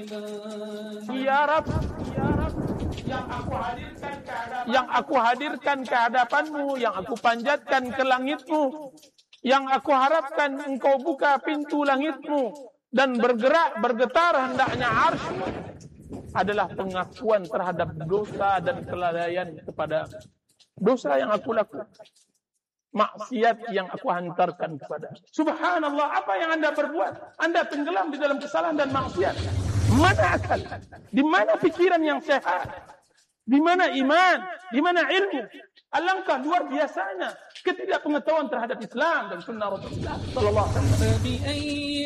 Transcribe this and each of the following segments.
Ya Rabb, yang aku hadirkan ke hadapanmu, yang aku panjatkan ke langitmu, yang aku harapkan engkau buka pintu langitmu dan bergetar hendaknya arsy, adalah pengakuan terhadap dosa dan kelalaian kepada dosa yang aku lakukan, maksiat yang aku hantarkan kepada. Subhanallah, apa yang Anda perbuat? Anda tenggelam di dalam kesalahan dan maksiat. Mana akal? Di mana pikiran yang sehat? Di mana iman? Di mana ilmu? Alangkah luar biasanya ketidakpengetahuan terhadap Islam dan sunnah Rasulullah sallallahu alaihi wasallam. Fabi'ayyi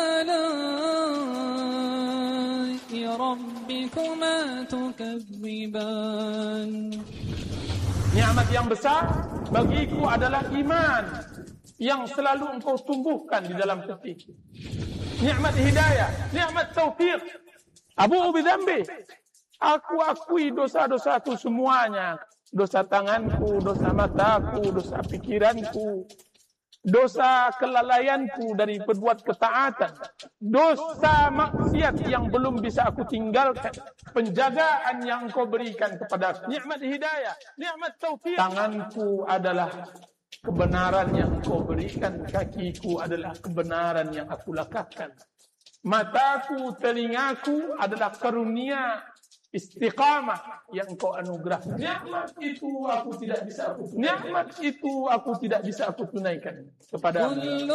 ala'i rabbikuma tukadziban. Nikmat yang besar bagiku adalah iman yang selalu engkau tumbuhkan di dalam hatiku. Nikmat hidayah, nikmat taufiq. Abu'u bidzambi. Aku akui dosa-dosaku semuanya. Dosa tanganku, dosa mataku, dosa pikiranku, dosa kelalaianku dari berbuat ketaatan, dosa maksiat yang belum bisa aku tinggalkan, penjagaan yang engkau berikan kepada nikmat hidayah, nikmat taufiq. Tanganku adalah kebenaran yang engkau berikan, kakiku adalah kebenaran yang aku lakukan, mataku, telingaku adalah karunia istiqamah yang engkau anugerahkan. Nikmat itu aku tidak bisa aku tunaikan kepada